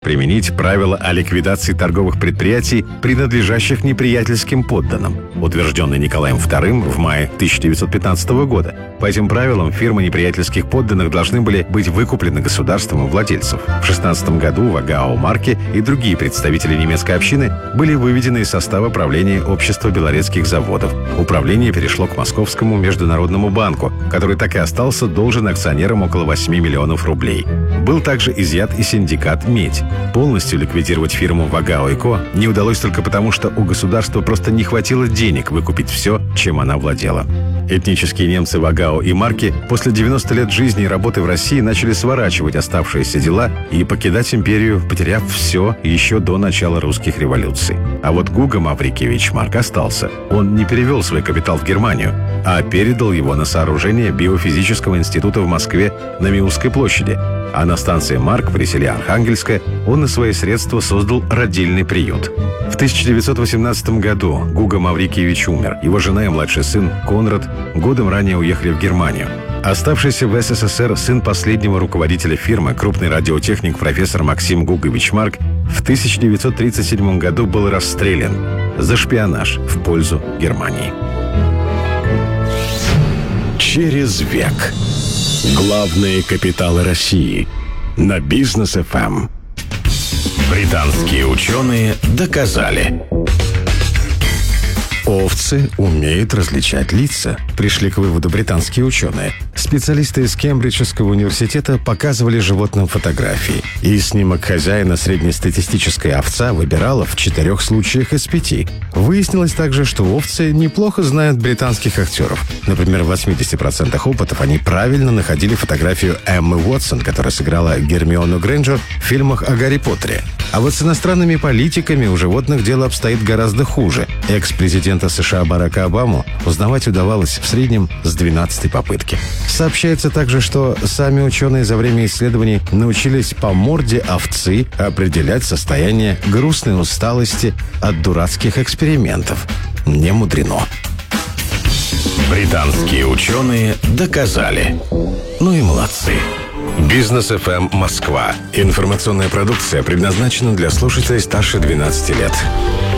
применить правила о ликвидации торговых предприятий, принадлежащих неприятельским подданным, утвержденный Николаем II в мае 1915 года. По этим правилам фирмы неприятельских подданных должны были быть выкуплены государством и владельцев. В 16 году Вагао Марки и другие представители немецкой общины были выведены из состава правления Общества белорецких заводов. Управление перешло к Московскому международному банку, который так и остался должен акционерам около 8 миллионов рублей. Был также изъят и синдикат «Медь». Полностью ликвидировать фирму «Вагао & Ко» не удалось только потому, что у государства просто не хватило денег выкупить все, чем она владела. Этнические немцы Вагао и Марки после 90 лет жизни и работы в России начали сворачивать оставшиеся дела и покидать империю, потеряв все еще до начала русских революций. А вот Гуга Маврикиевич Марк остался. Он не перевел свой капитал в Германию, а передал его на сооружение биофизического института в Москве на Миусской площади. А на станции Марк при селе Архангельское он на свои средства создал родильный приют. В 1918 году Гуга Маврикиевич умер. Его жена и младший сын Конрад годом ранее уехали в Германию. Оставшийся в СССР сын последнего руководителя фирмы, крупный радиотехник профессор Максим Гугович Марк, в 1937 году был расстрелян за шпионаж в пользу Германии. Через век. Главные капиталы России на Бизнес ФМ. Британские ученые доказали. Овцы умеют различать лица, пришли к выводу британские ученые. Специалисты из Кембриджского университета показывали животным фотографии, и снимок хозяина среднестатистическая овца выбирала в 4 случаях из 5. Выяснилось также, что овцы неплохо знают британских актеров. Например, в 80% опытов они правильно находили фотографию Эммы Уотсон, которая сыграла Гермиону Грейнджер в фильмах о Гарри Поттере. А вот с иностранными политиками у животных дело обстоит гораздо хуже. Экс-президента США Барака Обаму узнавать удавалось в среднем с 12-й попытки. Сообщается также, что сами ученые за время исследований научились по морде овцы определять состояние грустной усталости от дурацких экспериментов. Не мудрено. Британские ученые доказали. Ну и молодцы. Бизнес ФМ Москва. Информационная продукция предназначена для слушателей старше 12 лет.